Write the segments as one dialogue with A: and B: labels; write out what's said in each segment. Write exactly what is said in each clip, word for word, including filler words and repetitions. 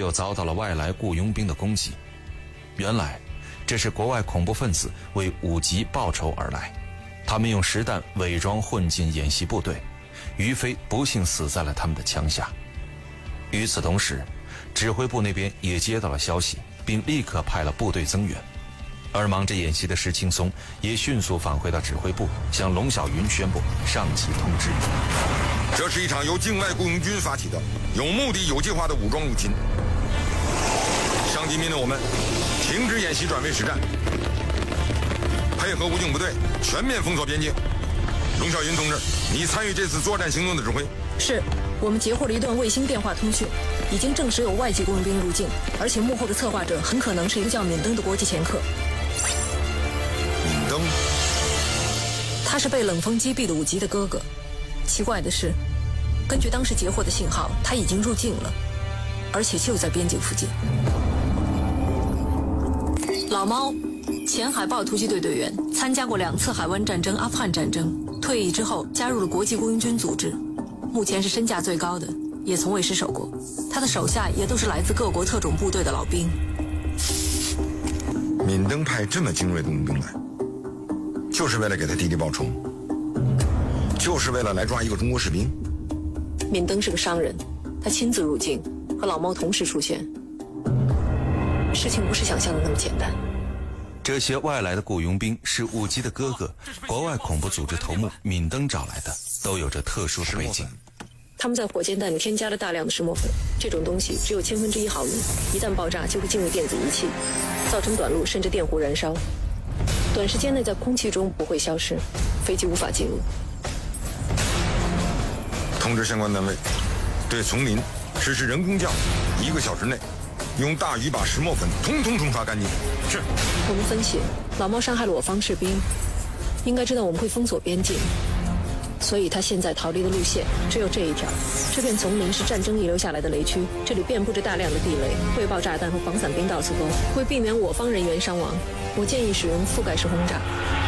A: 又遭到了外来雇佣兵的攻击。原来这是国外恐怖分子为五级报仇而来，他们用实弹伪装混进演习部队，于飞不幸死在了他们的枪下。与此同时，指挥部那边也接到了消息，并立刻派了部队增援。而忙着演习的石青松也迅速返回到指挥部，向龙小云宣布上级通知：
B: 这是一场由境外雇佣军发起的有目的有计划的武装入侵，上级命令我们停止演习，转为实战，配合武警部队全面封锁边境。龙小云同志，你参与这次作战行动的指挥。
C: 是，我们截获了一段卫星电话通讯，已经证实有外籍雇佣兵入境，而且幕后的策划者很可能是一个叫闵登的国际掮客。
B: 闵登，
C: 他是被冷锋击毙的武吉的哥哥。奇怪的是，根据当时截获的信号，他已经入境了，而且就在边境附近。老猫，前海豹突击队队员，参加过两次海湾战争、阿富汗战争，退役之后加入了国际雇佣军组织，目前是身价最高的，也从未失手过。他的手下也都是来自各国特种部队的老兵。
B: 闵登派这么精锐的佣兵来，就是为了给他弟弟报仇，就是为了来抓一个中国士兵。
C: 闵登是个商人，他亲自入境，和老猫同时出现，事情不是想象的那么简单。
A: 这些外来的雇佣兵是武吉的哥哥，国外恐怖组织头目闵登找来的，都有着特殊的背景。
C: 他们在火箭弹里添加了大量的石墨粉，这种东西只有千分之一毫米，一旦爆炸就会进入电子仪器，造成短路甚至电弧燃烧，短时间内在空气中不会消失，飞机无法进入。
B: 通知相关单位，对丛林实施人工降雨，一个小时内用大雨把石墨粉通通冲刷干净。是。
C: 我们分析，老猫伤害了我方士兵，应该知道我们会封锁边境，所以他现在逃离的路线只有这一条。这片丛林是战争遗留下来的雷区，这里遍布着大量的地雷、未爆炸弹和防伞兵到处都。为避免我方人员伤亡，我建议使用覆盖式轰炸。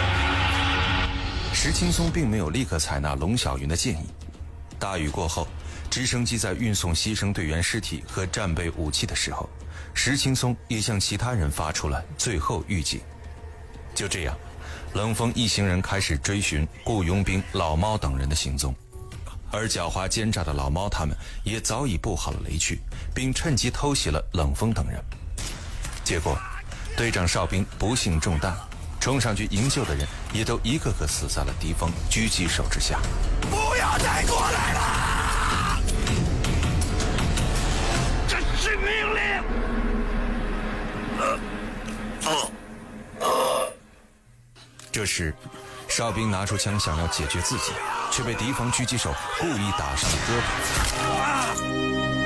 A: 石青松并没有立刻采纳龙小云的建议。大雨过后，直升机在运送牺牲队员尸体和战备武器的时候，石青松也向其他人发出了最后预警。就这样，冷锋一行人开始追寻雇佣兵老猫等人的行踪，而狡猾奸诈的老猫他们也早已布好了雷区，并趁机偷袭了冷锋等人。结果队长哨兵不幸中弹，冲上去营救的人也都一个个死在了敌方狙击手之下。
D: 不要再过来了，这是命令。呃呃呃
A: 这时哨兵拿出枪想要解决自己，却被敌方狙击手故意打伤了胳膊。